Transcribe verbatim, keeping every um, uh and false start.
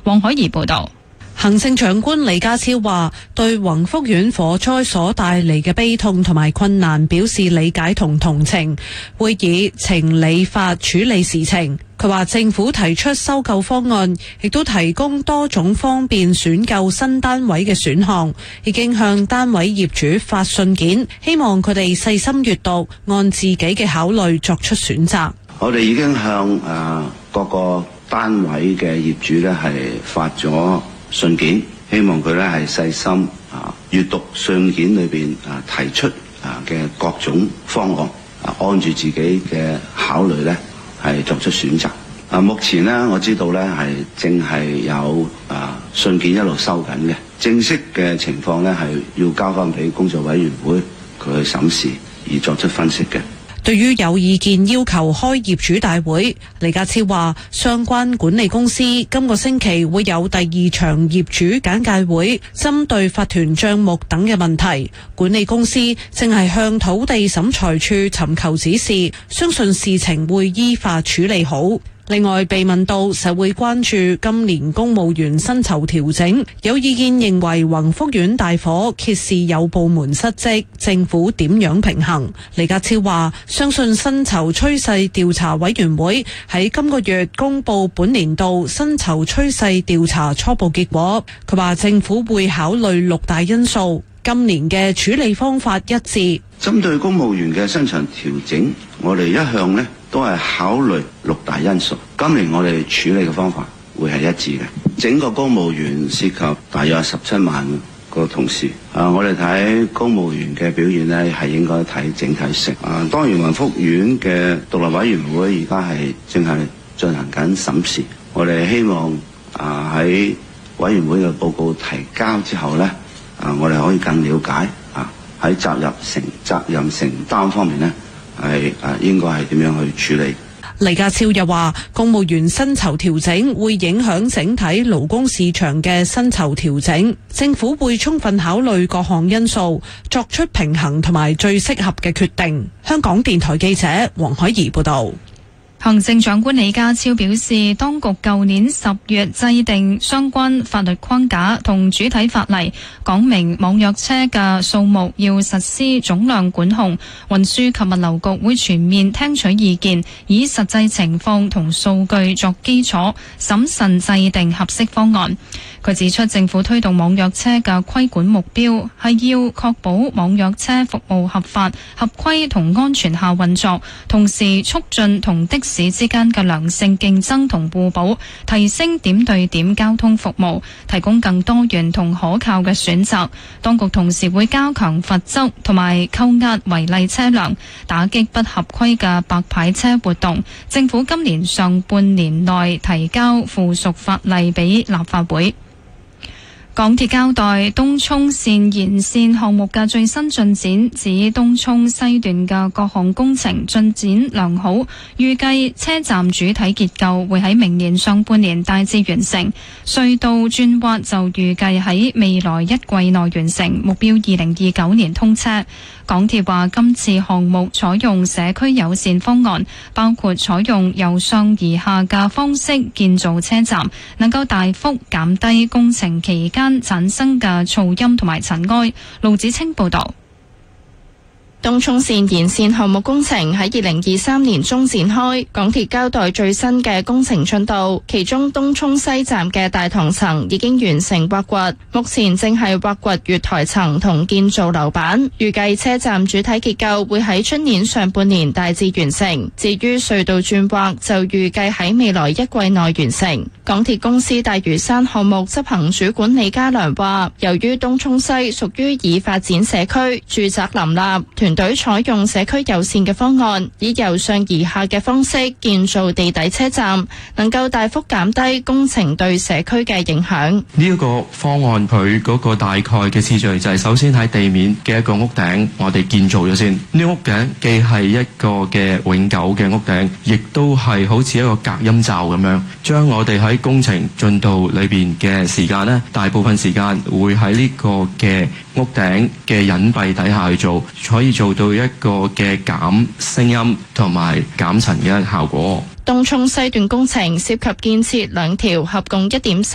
黃海怡報道。 行政長官李家超話，對宏福苑火災所帶嚟嘅悲痛同埋困難表示理解同同情，會以情理法處理事情。佢話政府提出收購方案，亦都提供多種方便選購新單位嘅選項，已經向單位業主發信件，希望佢哋細心閱讀，按自己嘅考慮作出選擇。 我哋已經向誒、呃、各個單位嘅業主咧係發咗信件，希望佢咧係細心啊閱讀信件裏邊啊提出啊嘅各種方案，啊按住自己嘅考慮咧係作出選擇。啊目前咧我知道咧係正係有啊信件一路收緊嘅，正式嘅情況咧係要交翻俾工作委員會佢去審視而作出分析嘅。 對於有意見要求開業主大會，李家超話相關管理公司今個星期會有第二場業主簡介會，針對法團帳目等嘅問題，管理公司正係向土地審裁處尋求指示，相信事情會依法處理好。另外，被問到社會關注今年公務員薪酬調整，有意見認為宏福苑大火揭示有部門失職，政府點樣平衡？李家超話相信薪酬趨勢調查委員會喺今個月公布本年度薪酬趨勢調查初步結果。佢話政府會考慮六大因素，今年嘅處理方法一致。 針對公務員嘅薪酬調整，我哋一向呢都係考慮六大因素。今年我哋處理嘅方法會係一致嘅。整個公務員涉及大約十七萬個同事。啊，我哋睇公務員嘅表現呢，係應該睇整體性。啊，當然宏福苑嘅獨立委員會而家係正係進行緊審視。我哋希望啊喺委員會嘅報告提交之後呢，啊我哋可以更了解啊喺責任承責任承擔方面呢，係誒應該係點樣去處理？ 李家超又話，公務員薪酬調整會影響整體勞工市場嘅薪酬調整，政府會充分考慮各項因素，作出平衡同埋最適合嘅決定。香港電台記者黃海怡報道。 行政長官李家超表示，當局舊年十月制定相關法律框架同主體法例，講明網約車嘅數目要實施總量管控。運輸及物流局會全面聽取意見，以實際情況同數據作基礎，審慎制定合適方案。佢指出，政府推動網約車嘅規管目標係要確保網約車服務合法、合規同安全下運作，同時促進同的士之間嘅良性競爭同互補，提升點對點交通服務，提供更多元同可靠嘅選擇。當局同時會加強罰則同埋扣押違例車輛，打擊不合規嘅白牌車活動。政府今年上半年內提交附屬法例俾立法會。港鐵交代東涌綫延綫項目嘅最新進展，指東涌西段嘅各項工程進展良好，預計車站主體結構會喺明年上半年大致完成，隧道鑽挖就預計喺未來一季內完成，目標二零二九年通車。港鐵話今次項目採用社區友善方案，包括採用由上而下嘅方式建造車站，能夠大幅減低工程期間產生嘅噪音同埋塵埃。盧子清報導。 東涌綫延綫項目工程喺二零二三年中展開，港鐵交代最新嘅工程進度，其中東涌西站嘅大堂層已經完成挖掘，目前正係挖掘月台層同建造樓板，預計車站主體結構會喺出年上半年大致完成。至於隧道鑽挖就預計喺未來一季內完成。港鐵公司大嶼山項目執行主管李家良話，由於東涌西屬於已發展社區，住宅林立，團隊採用社區友善嘅方案，以由上而下嘅方式建造地底車站，能夠大幅減低工程對社區嘅影響。 呢一個方案佢嗰個大概嘅次序就係首先喺地面嘅一個屋頂，我哋建造咗先。呢屋頂既係一個嘅永久嘅屋頂，亦都係好似一個隔音罩咁樣，將我哋喺工程進度裏邊嘅時間呢，大部分時間會喺呢個嘅屋頂嘅隱蔽底下去做，可以做到一個嘅減聲音同埋減塵嘅效果。 東涌西段工程涉及建設兩條合共一點